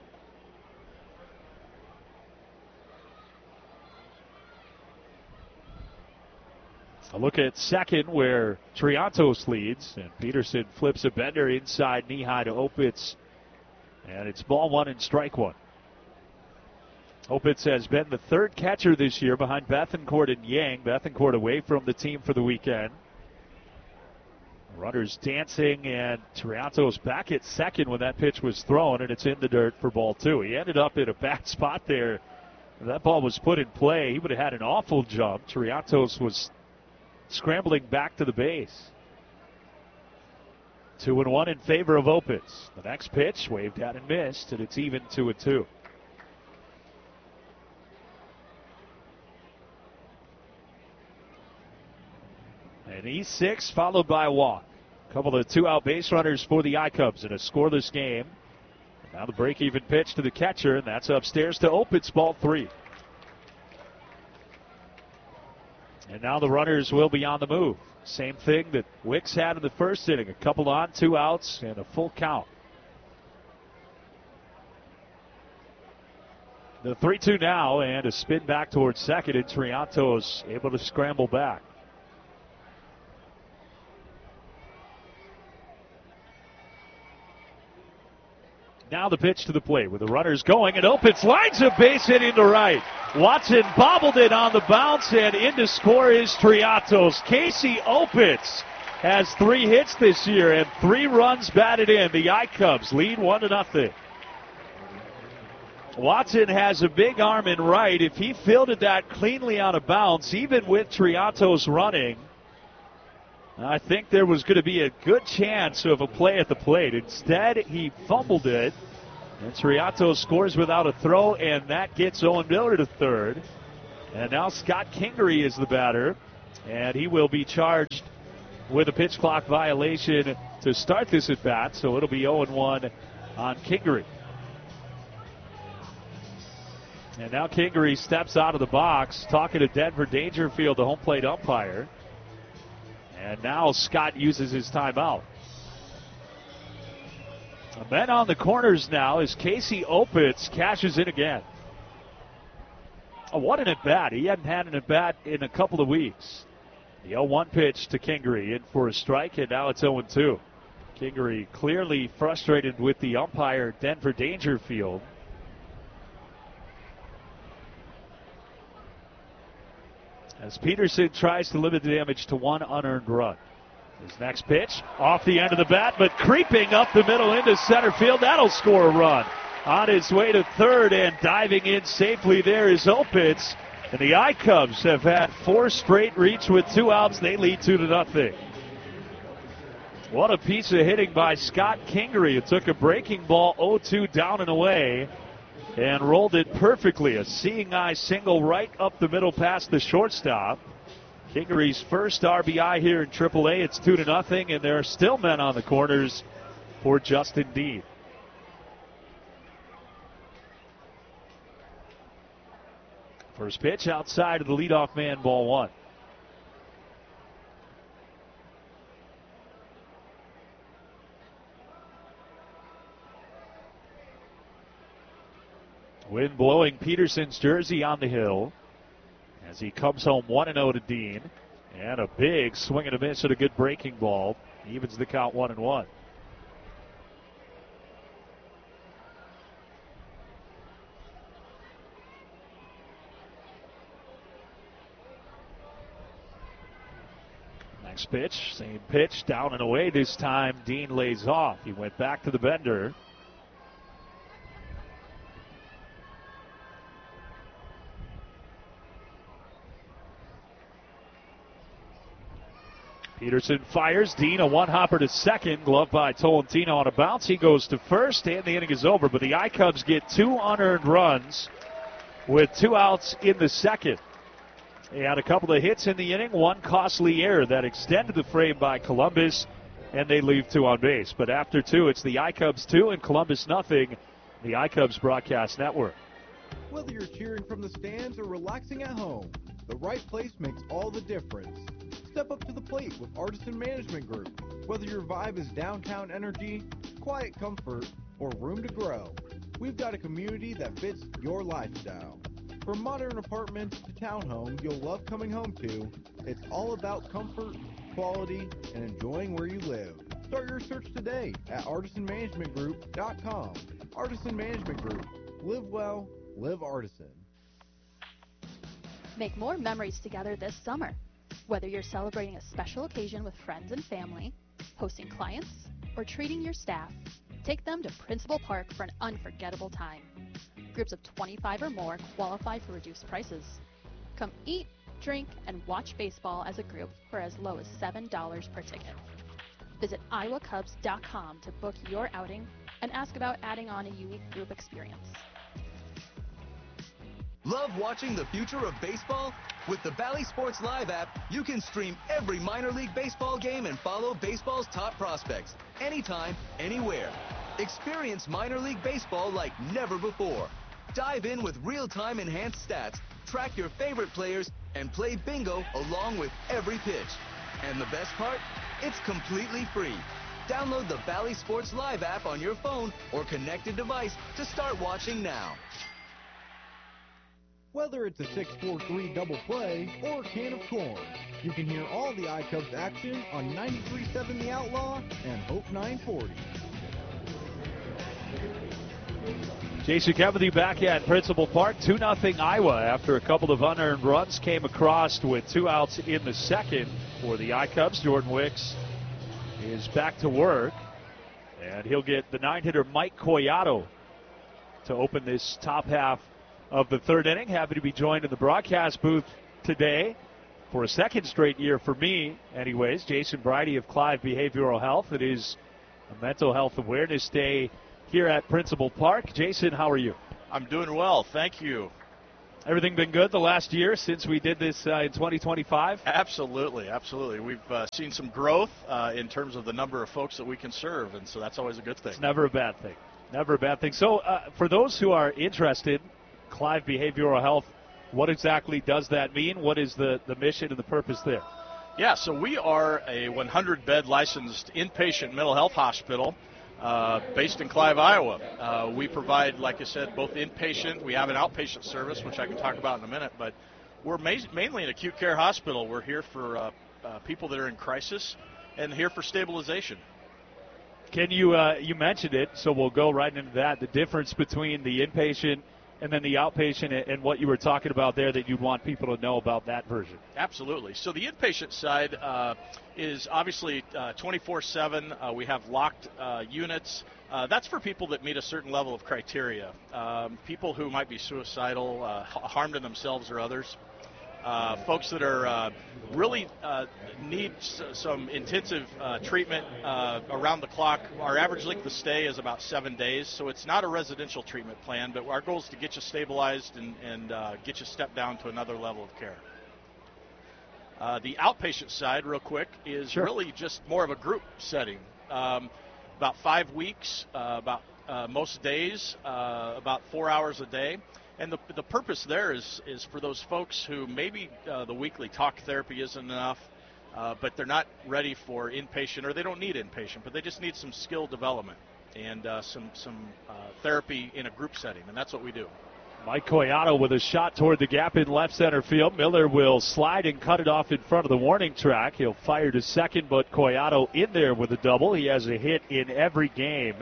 A look at second where Triantos leads, and Peterson flips a bender inside knee-high to Opitz. And it's ball one and strike one. Opitz has been the third catcher this year behind Bethancourt and Yang. Bethancourt away from the team for the weekend. Runners dancing, and Triantos back at second when that pitch was thrown, and it's in the dirt for ball two. He ended up in a bad spot there. If that ball was put in play, he would have had an awful jump. Triantos was scrambling back to the base. Two and one in favor of Opitz. The next pitch waved out and missed, and it's even two and two. An E six followed by a walk. A couple of two-out base runners for the I-Cubs in a scoreless game. Now the break-even pitch to the catcher, and that's upstairs to Opitz, ball three. And now the runners will be on the move. Same thing that Wicks had in the first inning. A couple on, two outs, and a full count. The three two now, and a spin back towards second, and Triantos able to scramble back. Now the pitch to the plate with the runners going, and Opitz lines a base hit into right. Watson bobbled it on the bounce, and in to score is Triantos. Casey Opitz has three hits this year and three runs batted in. The I-Cubs lead one to nothing. Watson has a big arm in right. If he fielded that cleanly on a bounce, even with Triantos running, I think there was going to be a good chance of a play at the plate. Instead, he fumbled it. And Triato scores without a throw, and that gets Owen Miller to third. And now Scott Kingery is the batter, and he will be charged with a pitch clock violation to start this at bat. So it'll be oh one on Kingery. And now Kingery steps out of the box, talking to Denver Dangerfield, the home plate umpire. And now Scott uses his timeout. The men on the corners now as Casey Opitz cashes in again. Oh, what an at-bat. He hadn't had an at-bat in a couple of weeks. The oh one pitch to Kingery, in for a strike, and now it's oh two. Kingery clearly frustrated with the umpire, Denver Dangerfield. As Peterson tries to limit the damage to one unearned run. His next pitch, off the end of the bat, but creeping up the middle into center field. That'll score a run. On his way to third and diving in safely there is Opitz. And the I-Cubs have had four straight reach with two outs. They lead two to nothing. What a piece of hitting by Scott Kingery. It took a breaking ball oh two down and away and rolled it perfectly. A seeing eye single right up the middle past the shortstop. Kingery's first R B I here in triple A. It's two to nothing, and there are still men on the corners for Justin Dean. First pitch outside of the leadoff man, ball one. Wind blowing Peterson's jersey on the hill as he comes home one and oh to Dean. And a big swing and a miss at a good breaking ball. Evens the count one and one. Next pitch, same pitch, down and away. This time Dean lays off. He went back to the bender. Peterson fires. Dean a one-hopper to second. Gloved by Tolentino on a bounce. He goes to first, and the inning is over. But the I-Cubs get two unearned runs with two outs in the second. They had a couple of hits in the inning, one costly error that extended the frame by Columbus, and they leave two on base. But after two, it's the I-Cubs two and Columbus nothing, the I-Cubs Broadcast Network. Whether you're cheering from the stands or relaxing at home, the right place makes all the difference. Step up to the plate with Artisan Management Group. Whether your vibe is downtown energy, quiet comfort, or room to grow, we've got a community that fits your lifestyle. From modern apartments to townhome you'll love coming home to, it's all about comfort, quality, and enjoying where you live. Start your search today at artisan management group dot com. Artisan Management Group. Live well, live Artisan. Make more memories together this summer. Whether you're celebrating a special occasion with friends and family, hosting clients, or treating your staff, take them to Principal Park for an unforgettable time. Groups of twenty-five or more qualify for reduced prices. Come eat, drink, and watch baseball as a group for as low as seven dollars per ticket. Visit iowa cubs dot com to book your outing and ask about adding on a unique group experience. Love watching the future of baseball? With the Bally Sports Live app, you can stream every minor league baseball game and follow baseball's top prospects anytime, anywhere. Experience minor league baseball like never before. Dive in with real-time enhanced stats, track your favorite players, and play bingo along with every pitch. And the best part? It's completely free. Download the Bally Sports Live app on your phone or connected device to start watching now. Whether it's a six four three double play or a can of corn, you can hear all the I-Cubs action on ninety-three point seven The Outlaw and Hope nine forty. Jason Kennedy back at Principal Park, two nothing Iowa after a couple of unearned runs came across with two outs in the second for the I-Cubs. Jordan Wicks is back to work, and he'll get the nine-hitter Mike Collado to open this top half of the third inning. Happy to be joined in the broadcast booth today for a second straight year for me, anyways. Jason Bridey of Clive Behavioral Health. It is a Mental Health Awareness Day here at Principal Park. Jason, how are you? I'm doing well, thank you. Everything been good the last year since we did this uh, in twenty twenty-five? Absolutely, absolutely. We've uh, seen some growth uh, in terms of the number of folks that we can serve, and so that's always a good thing. It's never a bad thing. Never a bad thing. So uh, for those who are interested, Clive Behavioral Health, what exactly does that mean? What is the, the mission and the purpose there? Yeah, so we are a one hundred bed licensed inpatient mental health hospital uh, based in Clive, Iowa. Uh, we provide, like I said, both inpatient. We have an outpatient service, which I can talk about in a minute, but we're ma- mainly an acute care hospital. We're here for uh, uh, people that are in crisis and here for stabilization. Can you, uh, you mentioned it, so we'll go right into that, the difference between the inpatient and then the outpatient and what you were talking about there that you'd want people to know about that version. Absolutely. So the inpatient side uh, is obviously uh, twenty-four seven. Uh, we have locked uh, units. Uh, that's for people that meet a certain level of criteria. Um, people who might be suicidal, uh, harm to themselves or others. Uh, folks that are uh, really uh, need s- some intensive uh, treatment uh, around the clock. Our average length of stay is about seven days, so it's not a residential treatment plan, but our goal is to get you stabilized and, and uh, get you stepped down to another level of care. Uh, the outpatient side, real quick, is Sure. really just more of a group setting. Um, about five weeks, uh, about uh, most days, uh, about four hours a day. And the, the purpose there is, is for those folks who maybe uh, the weekly talk therapy isn't enough, uh, but they're not ready for inpatient, or they don't need inpatient, but they just need some skill development and uh, some, some uh, therapy in a group setting, and that's what we do. Mike Coyato with a shot toward the gap in left center field. Miller will slide and cut it off in front of the warning track. He'll fire to second, but Coyato in there with a double. He has a hit in every game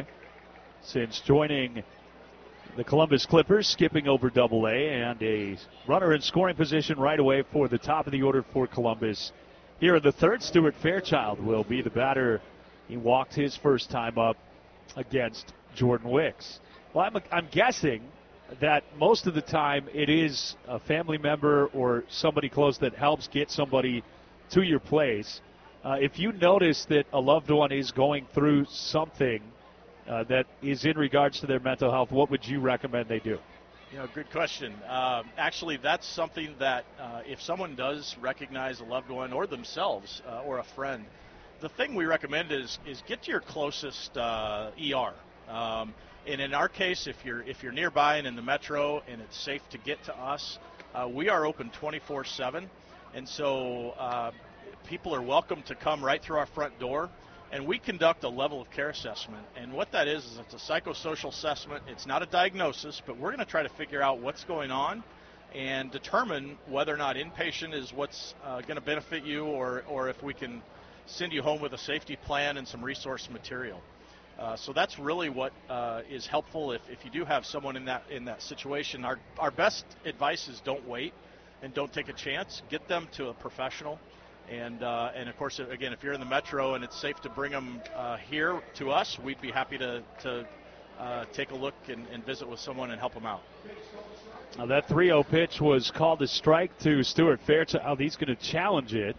since joining the Columbus Clippers, skipping over double A, and a runner in scoring position right away for the top of the order for Columbus. Here in the third, Stuart Fairchild will be the batter. He walked his first time up against Jordan Wicks. Well, I'm, I'm guessing that most of the time it is a family member or somebody close that helps get somebody to your place. Uh, if you notice that a loved one is going through something Uh, that is in regards to their mental health, what would you recommend they do? You know, good question. Uh, actually, that's something that uh, if someone does recognize a loved one or themselves uh, or a friend, the thing we recommend is is get to your closest uh, E R. Um, and in our case, if you're if you're nearby and in the metro and it's safe to get to us, uh, we are open twenty-four seven, and so uh, people are welcome to come right through our front door. And we conduct a level of care assessment. And what that is, is it's a psychosocial assessment. It's not a diagnosis, but we're going to try to figure out what's going on and determine whether or not inpatient is what's uh, going to benefit you, or, or if we can send you home with a safety plan and some resource material. Uh, so that's really what uh, is helpful if, if you do have someone in that in that situation. Our, our best advice is don't wait and don't take a chance. Get them to a professional. And, uh, and of course, again, if you're in the metro and it's safe to bring them uh, here to us, we'd be happy to, to uh, take a look and, and visit with someone and help them out. Now that three oh pitch was called a strike to Stuart Fairchild. He's going to challenge it.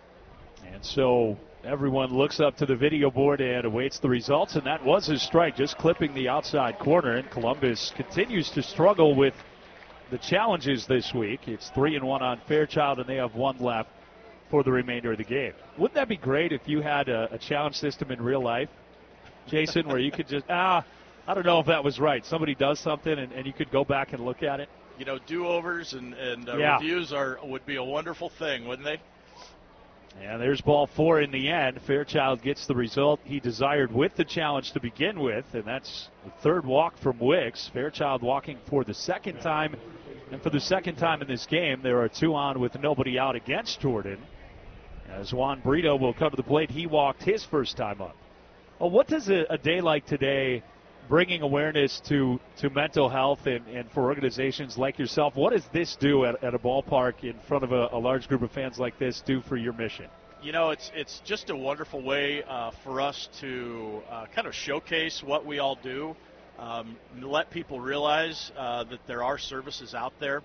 And so everyone looks up to the video board and awaits the results. And that was his strike, just clipping the outside corner. And Columbus continues to struggle with the challenges this week. It's three and one on Fairchild, and they have one left for the remainder of the game. Wouldn't that be great if you had a, a challenge system in real life, Jason, where you could just, ah, I don't know if that was right. Somebody does something, and, and you could go back and look at it? You know, do-overs and, and uh, yeah. reviews are would be a wonderful thing, wouldn't they? And there's ball four in the end. Fairchild gets the result he desired with the challenge to begin with, and that's the third walk from Wicks. Fairchild walking for the second time, and for the second time in this game, there are two on with nobody out against Jordan. As Juan Brito will come to the plate, he walked his first time up. Well, what does a, a day like today, bringing awareness to, to mental health and, and for organizations like yourself, what does this do at, at a ballpark in front of a, a large group of fans like this do for your mission? You know, it's it's just a wonderful way uh, for us to uh, kind of showcase what we all do, um, let people realize uh, that there are services out there.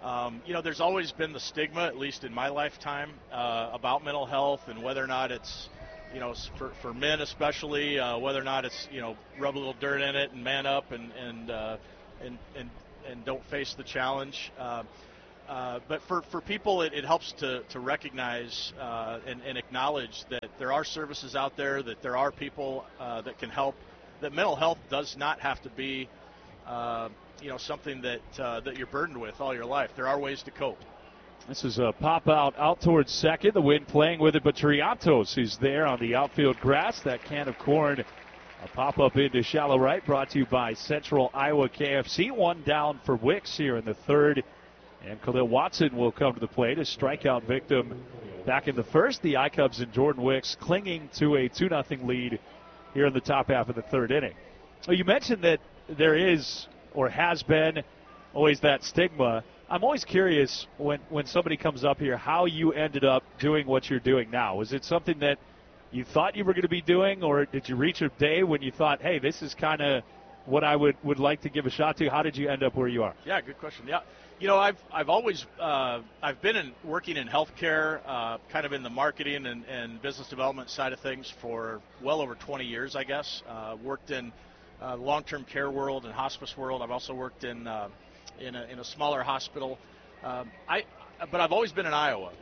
Um, you know, there's always been the stigma, at least in my lifetime, uh, about mental health and whether or not it's, you know, for, for men especially, uh, whether or not it's, you know, rub a little dirt in it and man up and and uh, and, and and don't face the challenge. Uh, uh, but for, for people, it, it helps to, to recognize uh, and, and acknowledge that there are services out there, that there are people uh, that can help, that mental health does not have to be uh, you know, something that uh, that you're burdened with all your life. There are ways to cope. This is a pop out out towards second. The Wind playing with it, but Triantos is there on the outfield grass. That can of corn, a pop up into shallow right, brought to you by Central Iowa K F C. One down for Wicks here in the third, and Khalil Watson will come to the plate, a strikeout victim back in the first. The I-Cubs and Jordan Wicks clinging to a two nothing lead here in the top half of the third inning. Well, you mentioned that there is, or has been, always that stigma. I'm always curious when, when somebody comes up here how you ended up doing what you're doing now. Was it something that you thought you were going to be doing, or did you reach a day when you thought, hey, this is kind of what I would, would like to give a shot to? How did you end up where you are? Yeah, good question. Yeah, you know, I've I've always uh, I've been in, working in healthcare, uh, kind of in the marketing and, and business development side of things for well over twenty years, I guess. Uh, worked in uh, long-term care world and hospice world. I've also worked in uh, in a, in a smaller hospital. Um, I, but I've always been in Iowa.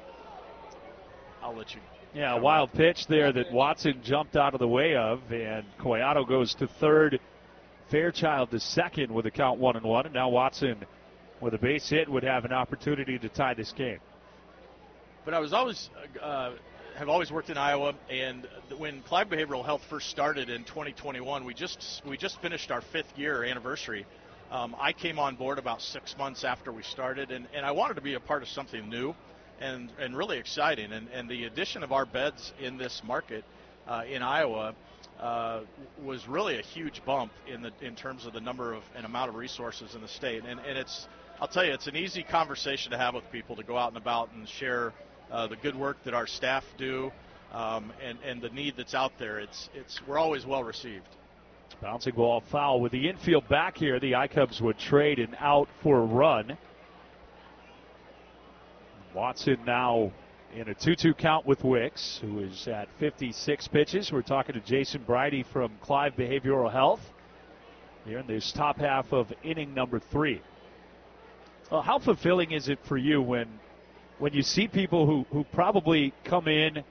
I'll let you. Yeah, a wild pitch there that Watson jumped out of the way of, and Collado goes to third. Fairchild to second with a count one and one, and now Watson, with a base hit, would have an opportunity to tie this game. But I was always uh, have always worked in Iowa, and when Clive Behavioral Health first started in twenty twenty-one, we just we just finished our fifth year anniversary. Um, I came on board about six months after we started, and, and I wanted to be a part of something new and, and really exciting. And, and the addition of our beds in this market uh, in Iowa uh, was really a huge bump in the in terms of the number of and amount of resources in the state. And, and it's I'll tell you, it's an easy conversation to have with people, to go out and about and share uh, the good work that our staff do um, and, and the need that's out there. It's it's we're always well received. Bouncing ball foul. With the infield back here, the I-Cubs would trade an out for a run. Watson now in a two two count with Wicks, who is at fifty-six pitches. We're talking to Jason Bridey from Clive Behavioral Health here in this top half of inning number three. Well, how fulfilling is it for you when when you see people who, who probably come in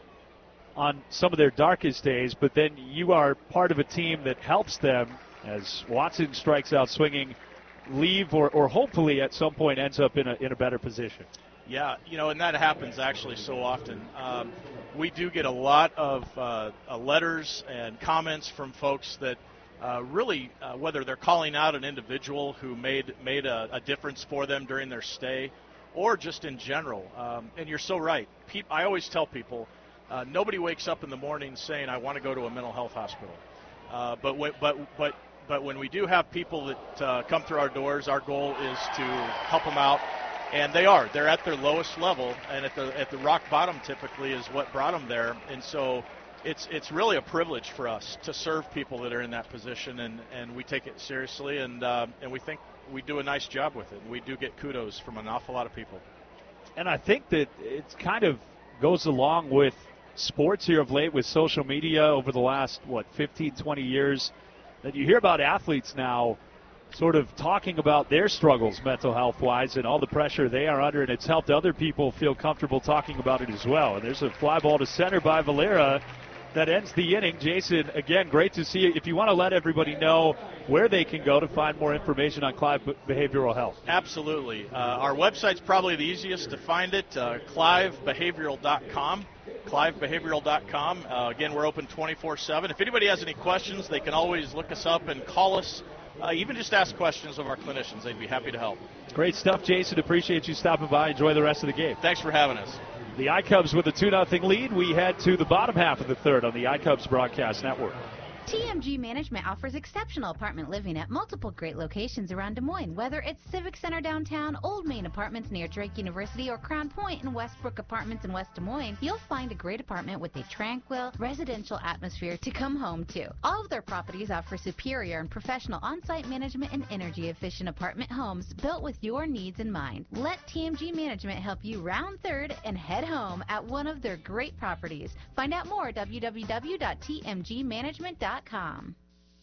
on some of their darkest days, but then you are part of a team that helps them as Watson strikes out swinging, leave or, or hopefully at some point ends up in a, in a better position? Yeah, you know, and that happens actually so often. Um, we do get a lot of uh, uh, letters and comments from folks that uh, really, uh, whether they're calling out an individual who made made a, a difference for them during their stay, or just in general. Um, and you're so right. Pe- I always tell people, uh, nobody wakes up in the morning saying, I want to go to a mental health hospital. Uh, but, w- but, but, but when we do have people that uh, come through our doors, our goal is to help them out. And they are. They're at their lowest level, and at the at the rock bottom typically is what brought them there. And so it's it's really a privilege for us to serve people that are in that position, and, and we take it seriously, and uh, and we think we do a nice job with it. We do get kudos from an awful lot of people. And I think that it kind of goes along with sports here of late, with social media over the last, what, fifteen, twenty years, that you hear about athletes now sort of talking about their struggles mental health-wise and all the pressure they are under, and it's helped other people feel comfortable talking about it as well. And there's a fly ball to center by Valera that ends the inning. Jason, again, great to see you. If you want to let everybody know where they can go to find more information on Clive Behavioral Health. Absolutely. Uh, our website's probably the easiest to find it, uh, clive behavioral dot com. clive behavioral dot com. Uh, again, we're open twenty-four seven. If anybody has any questions, they can always look us up and call us. Uh, even just ask questions of our clinicians. They'd be happy to help. Great stuff, Jason. Appreciate you stopping by. Enjoy the rest of the game. Thanks for having us. The I-Cubs with a two nothing lead. We head to the bottom half of the third on the I-Cubs Broadcast Network. T M G Management offers exceptional apartment living at multiple great locations around Des Moines. Whether it's Civic Center downtown, Old Main Apartments near Drake University, or Crown Point and Westbrook Apartments in West Des Moines, you'll find a great apartment with a tranquil, residential atmosphere to come home to. All of their properties offer superior and professional on-site management and energy-efficient apartment homes built with your needs in mind. Let T M G Management help you round third and head home at one of their great properties. Find out more at w w w dot t m g management dot com.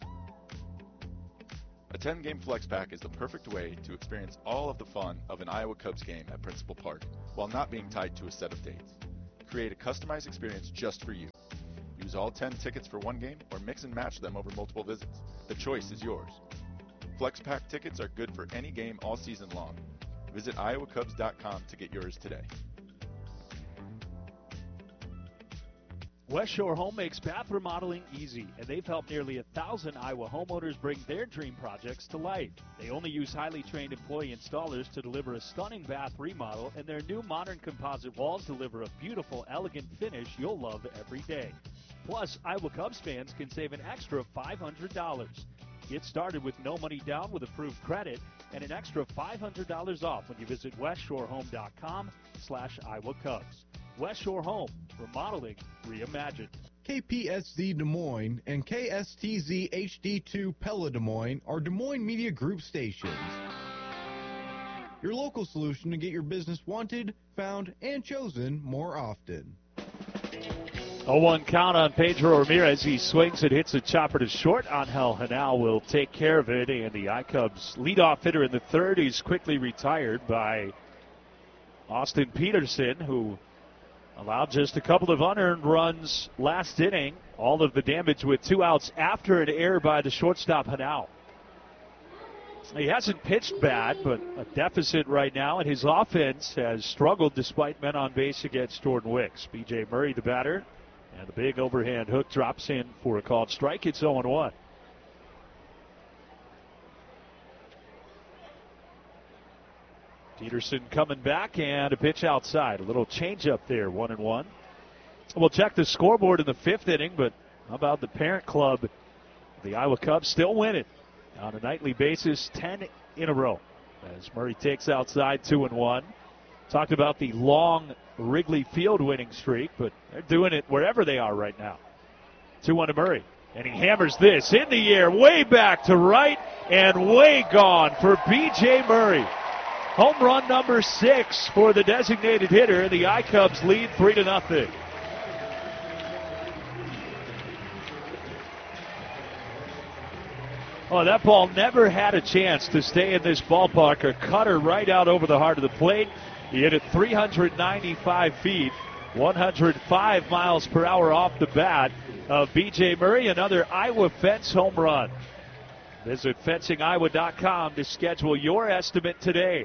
A ten-game flex pack is the perfect way to experience all of the fun of an Iowa Cubs game at Principal Park while not being tied to a set of dates. Create a customized experience just for you. Use all ten tickets for one game or mix and match them over multiple visits. The choice is yours. Flex pack tickets are good for any game all season long. Visit iowa cubs dot com to get yours today. West Shore Home makes bath remodeling easy, and they've helped nearly a thousand Iowa homeowners bring their dream projects to life. They only use highly trained employee installers to deliver a stunning bath remodel, and their new modern composite walls deliver a beautiful, elegant finish you'll love every day. Plus, Iowa Cubs fans can save an extra five hundred dollars. Get started with no money down with approved credit and an extra five hundred dollars off when you visit west shore home dot com slash Iowa Cubs. West Shore Home, remodeling reimagined. K P S Z Des Moines and K S T Z H D two Pella Des Moines are Des Moines Media Group stations. Your local solution to get your business wanted, found, and chosen more often. oh one count on Pedro Ramirez. He swings and hits a chopper to short. Angel Hanal will take care of it, and the I-Cubs leadoff hitter in the third is quickly retired by Austin Peterson, who allowed just a couple of unearned runs last inning. All of the damage with two outs after an error by the shortstop Hanal. He hasn't pitched bad, but a deficit right now, and his offense has struggled despite men on base against Jordan Wicks. B J Murray, the batter, and the big overhand hook drops in for a called strike. It's oh one. Peterson coming back, and a pitch outside. A little changeup there, one and one. We'll check the scoreboard in the fifth inning, but how about the parent club? The Iowa Cubs still winning on a nightly basis, ten in a row. As Murray takes outside, two and one. Talked about the long Wrigley Field winning streak, but they're doing it wherever they are right now. two one to Murray. And he hammers this in the air, way back to right, and way gone for B J Murray. Home run number six for the designated hitter. The I-Cubs lead three to nothing. Oh, that ball never had a chance to stay in this ballpark. A cutter right out over the heart of the plate. He hit it three hundred ninety-five feet, one hundred five miles per hour off the bat of B J Murray. Another Iowa Fence home run. Visit fencing iowa dot com to schedule your estimate today.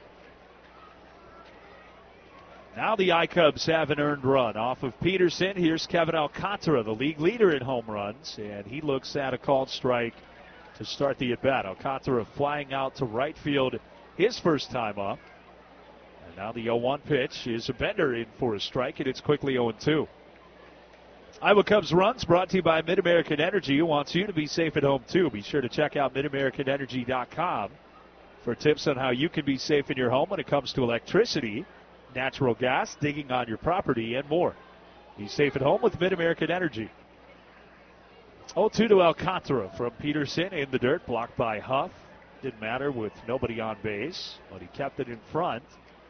Now the I-Cubs have an earned run off of Peterson. Here's Kevin Alcantara, the league leader in home runs, and he looks at a called strike to start the at-bat. Alcantara flying out to right field his first time up. And now the oh one pitch is a bender in for a strike, and it's quickly oh two. Iowa Cubs runs brought to you by Mid-American Energy, who wants you to be safe at home, too. Be sure to check out mid american energy dot com for tips on how you can be safe in your home when it comes to electricity, natural gas, digging on your property, and more. Be safe at home with Mid-American Energy. oh two to Alcantara from Peterson in the dirt, blocked by Huff. Didn't matter with nobody on base, but he kept it in front.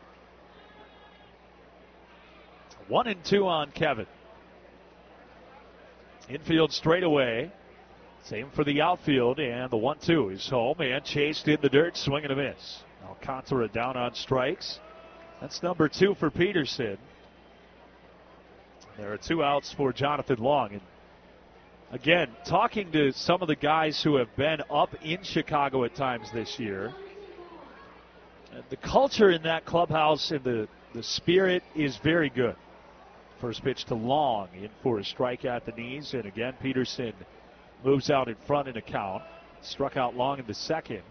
One and two on Kevin. Infield straightaway. Same for the outfield, and the one two is home and chased in the dirt, swing and a miss. Alcantara down on strikes. That's number two for Peterson. There are two outs for Jonathan Long. And again, talking to some of the guys who have been up in Chicago at times this year, the culture in that clubhouse and the, the spirit is very good. First pitch to Long, in for a strike at the knees. And again, Peterson moves out in front in a count. Struck out Long in the second.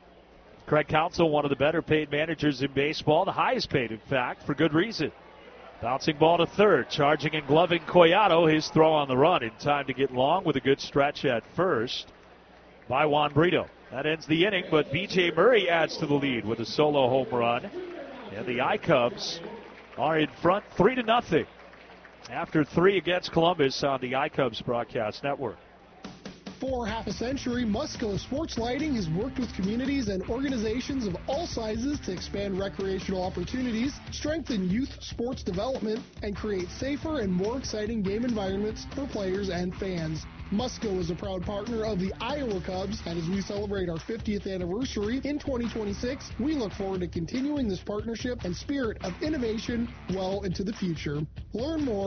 Craig Counsell, one of the better paid managers in baseball, the highest paid, in fact, for good reason. Bouncing ball to third, charging and gloving Collado. His throw on the run in time to get long with a good stretch at first by Juan Brito. That ends the inning, but B J Murray adds to the lead with a solo home run. And the I-Cubs are in front three to nothing after three against Columbus on the I-Cubs broadcast network. For half a century, Musco Sports Lighting has worked with communities and organizations of all sizes to expand recreational opportunities, strengthen youth sports development, and create safer and more exciting game environments for players and fans. Musco is a proud partner of the Iowa Cubs, and as we celebrate our fiftieth anniversary in twenty twenty-six, we look forward to continuing this partnership and spirit of innovation well into the future. Learn more